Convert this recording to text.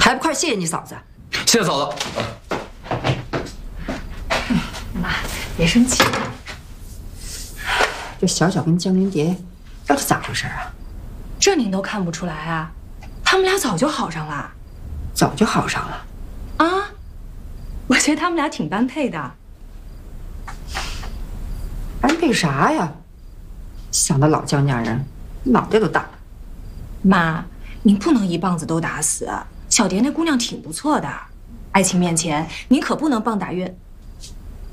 还不快谢谢你嫂子？ 谢谢嫂子。 妈，别生气。 这小小跟江灵蝶，到底咋回事啊？ 这您都看不出来啊？他们俩早就好上了。 早就好上了啊？我觉得他们俩挺般配的。 般配啥呀？想到老江家人，脑袋都大了。 妈，您不能一棒子都打死。小蝶那姑娘挺不错的，爱情面前您可不能棒打鸳。